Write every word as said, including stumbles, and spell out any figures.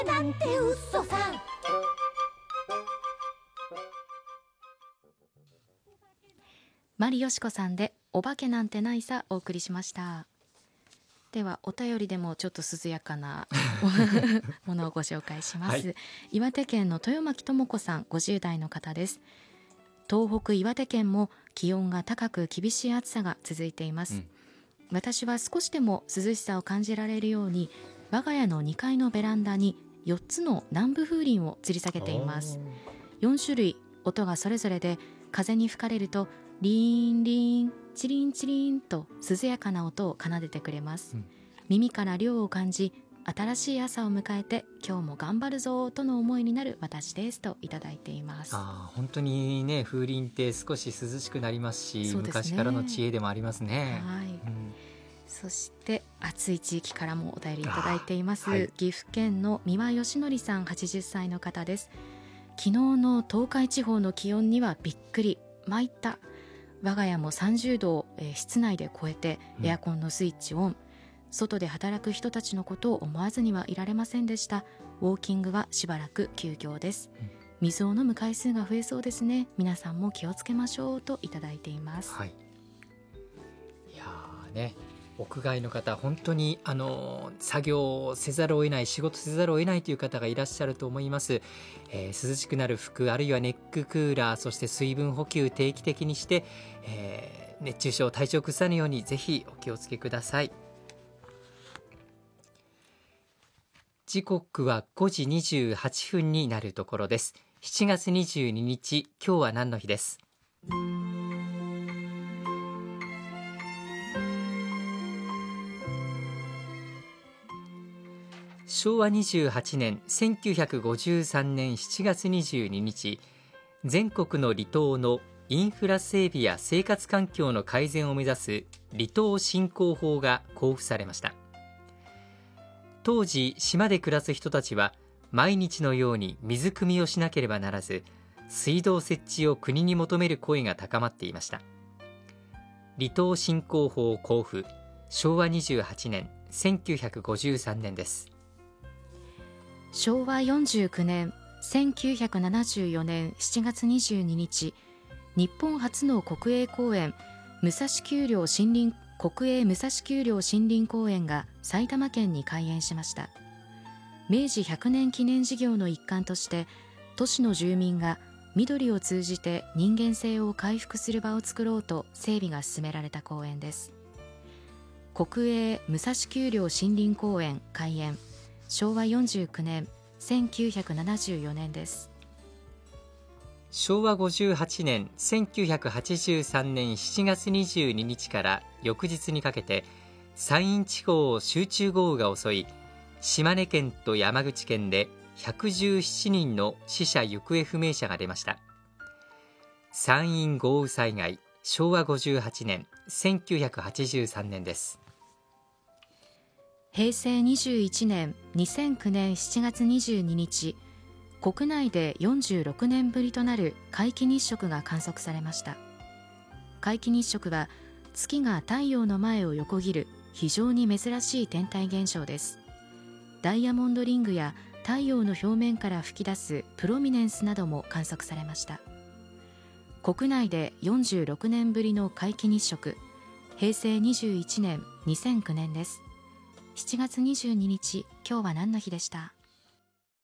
なんて嘘さ。 マリヨシコさんでお化けなんてないさお送りしました。ではお便りでもちょっと涼やかなものをご紹介します、はい、岩手県の豊巻智子さん、ごじゅう代の方です。東北岩手県も気温が高く厳しい暑さが続いています、うん、私は少しでも涼しさを感じられるように我が家のにかいのベランダによっつの南部風鈴を吊り下げています。よん種類音がそれぞれで風に吹かれるとリーンリーンチリンチリンと涼やかな音を奏でてくれます、うん、耳から涼を感じ新しい朝を迎えて今日も頑張るぞとの思いになる私ですといただいています。 あ、本当にね、風鈴って少し涼しくなりますし、そうですね、昔からの知恵でもありますね。 はい、うん、そして暑い地域からもお便りいただいています、 はい、 岐阜県の三輪義則さん、はちじゅっさいの方です。昨日の東海地方の気温にはびっくり、参った。我が家もさんじゅうどを、えー、室内で超えてエアコンのスイッチオン、うん、外で働く人たちのことを思わずにはいられませんでした。ウォーキングはしばらく休業です、うん、水を飲む回数が増えそうですね。皆さんも気をつけましょうといただいています、 はい、いやね、屋外の方本当にあの作業せざるを得ない、仕事せざるを得ないという方がいらっしゃると思います、えー、涼しくなる服、あるいはネッククーラー、そして水分補給定期的にして、えー、熱中症、体調を崩さぬようにぜひお気をつけください。時刻はごじにじゅうはっぷんになるところです。しちがつにじゅうににち、今日は何の日です。しょうわにじゅうはちねん、せんきゅうひゃくごじゅうさんねんしちがつにじゅうににち、全国の離島のインフラ整備や生活環境の改善を目指す離島振興法が公布されました。当時、島で暮らす人たちは毎日のように水汲みをしなければならず、水道設置を国に求める声が高まっていました。離島振興法公布、しょうわにじゅうはちねん、せんきゅうひゃくごじゅうさんねんです。 しょうわよんじゅうきゅうねん、せんきゅうひゃくななじゅうよねんしちがつにじゅうににち、日本初の国営公園、武蔵丘陵森林国営武蔵丘陵森林公園が埼玉県に開園しました。明治ひゃくねん記念事業の一環として、都市の住民が緑を通じて人間性を回復する場を作ろうと整備が進められた公園です。国営武蔵丘陵森林公園開園、しょうわよんじゅうきゅうねん、せんきゅうひゃくななじゅうよねんです。 しょうわごじゅうはちねん、せんきゅうひゃくはちじゅうさんねんしちがつにじゅうににちから翌日にかけて山陰地方を集中豪雨が襲い、島根県と山口県でひゃくじゅうななにんの死者行方不明者が出ました。山陰豪雨災害、しょうわごじゅうはちねん、せんきゅうひゃくはちじゅうさんねんです。 へいせいにじゅういちねん、にせんきゅうねんしちがつにじゅうににち、国内でよんじゅうろくねんぶりとなる皆既日食が観測されました。皆既日食は月が太陽の前を横切る非常に珍しい天体現象です。ダイヤモンドリングや太陽の表面から噴き出すプロミネンスなども観測されました。国内でよんじゅうろくねんぶりの皆既日食、へいせいにじゅういちねん、にせんきゅうねんです。しちがつにじゅうににち、今日は何の日でした。